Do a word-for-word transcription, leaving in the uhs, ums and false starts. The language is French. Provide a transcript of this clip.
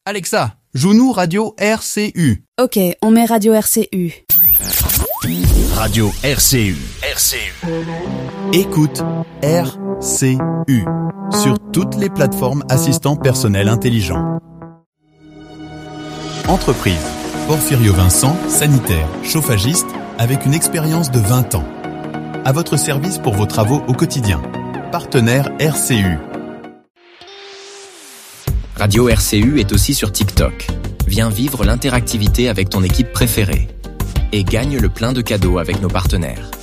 Alexa, joue-nous Radio R C U. Ok, on met Radio R C U. Radio R C U. R C U. Écoute R C U sur toutes les plateformes assistants personnels intelligents. Entreprise. Porfirio Vincent, sanitaire, chauffagiste, avec une expérience de vingt ans. À votre service pour vos travaux au quotidien. Partenaire R C U. Radio R C U est aussi sur TikTok. Viens vivre l'interactivité avec ton équipe préférée. Et gagne le plein de cadeaux avec nos partenaires.